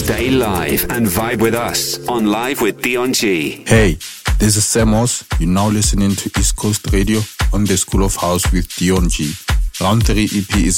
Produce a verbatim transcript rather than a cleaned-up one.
Stay live and vibe with us on Live with Dion G. Hey, this is Samos. You're now listening to East Coast Radio on the School of House with Dion G. Round three E P is